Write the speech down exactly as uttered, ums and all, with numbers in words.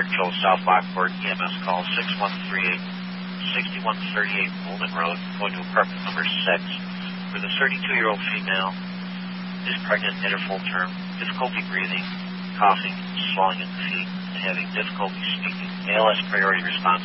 Park Joe, South Lockport, E M S call six one three eight, six one three eight Molden Road, going to apartment number six, where the thirty-two-year-old female is pregnant at her full term, difficulty breathing, coughing, swelling in the feet, and having difficulty speaking. A L S priority response